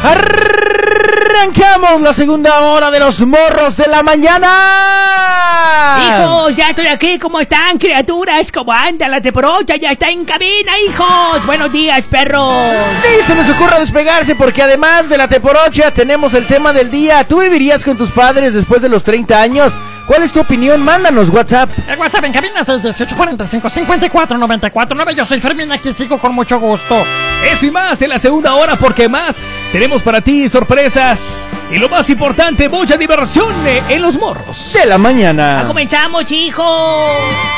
Arrancamos la segunda hora de los morros de la mañana. Hijos, ya estoy aquí. ¿Cómo están, criaturas? ¿Cómo anda la teporocha? Ya está en cabina, hijos. Buenos días, perros. Ni se nos ocurra despegarse porque además de la teporocha tenemos el tema del día. ¿Tú vivirías con tus padres después de los 30 años? ¿Cuál es tu opinión? Mándanos WhatsApp. El WhatsApp en cabina es 618-45-54-94-9. Yo soy Fermín, aquí sigo con mucho gusto. Esto y más en la segunda hora, porque más tenemos para ti sorpresas. Y lo más importante, mucha diversión en los morros de la mañana. Comenzamos, hijos.